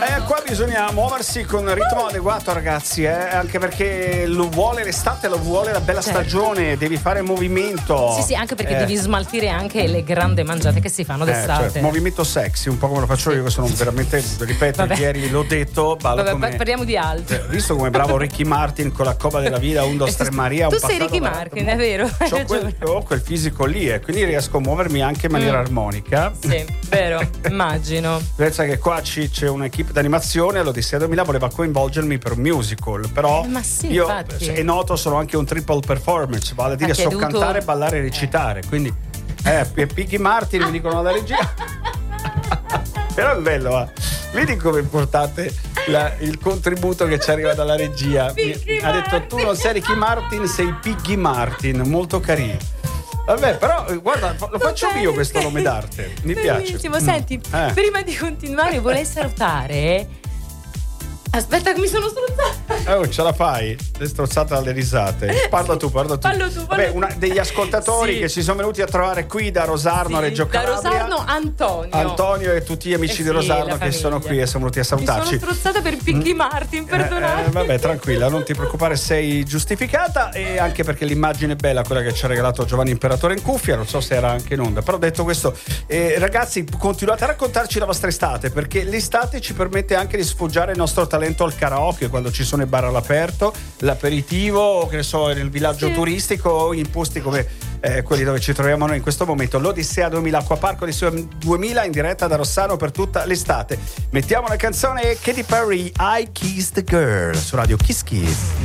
Qua bisogna muoversi con il ritmo adeguato, ragazzi, anche perché lo vuole l'estate, lo vuole la bella stagione, devi fare movimento. Sì, anche perché devi smaltire anche le grandi mangiate che si fanno d'estate. Certo, movimento sexy, un po' come lo faccio io, che sono veramente, ripeto, ieri l'ho detto, parliamo di altro. Visto come bravo Ricky Martin con la cova della vita, un, dos, tre Maria. Tu sei Ricky Martin, è vero? Ho quel fisico lì e quindi riesco a muovermi anche in maniera armonica. Sì, vero, immagino. Pensa che qua c'è un'equipe d'animazione, l'Odissea 2000 voleva coinvolgermi per un musical, però ma sì, io infatti. è noto, sono anche un triple performance, vale a dire so cantare, ballare e recitare, quindi Piggy Martin mi dicono alla regia. Però è bello, vedi come è importante il contributo che ci arriva dalla regia. Ha detto tu non sei Ricky Martin, sei Piggy Martin, molto carino. Vabbè, però guarda, lo faccio io questo nome d'arte. Mi piace. Senti, prima di continuare vorrei salutare. Aspetta che mi sono strozzata. Ce la fai? Sei strozzata dalle risate. Parla tu. Fallo tu. Vabbè, degli ascoltatori che ci sono venuti a trovare qui da Rosarno a Reggio Calabria. Da Rosarno Antonio e tutti gli amici di Rosarno che sono qui e sono venuti a salutarci. Mi sono strozzata per Piggy Martin, perdonate. Vabbè, tranquilla, non ti preoccupare, sei giustificata, e anche perché l'immagine è bella, quella che ci ha regalato Giovanni Imperatore in cuffia, non so se era anche in onda, però detto questo, ragazzi, continuate a raccontarci la vostra estate, perché l'estate ci permette anche di sfoggiare il nostro talento al karaoke, quando ci sono i bar all'aperto, l'aperitivo, che ne so, nel villaggio turistico o in posti come quelli dove ci troviamo noi in questo momento. L'Odissea 2000 Acquapark Odissea 2000 in diretta da Rossano per tutta l'estate. Mettiamo la canzone Katy Perry, I Kissed the Girl, su Radio Kiss Kiss.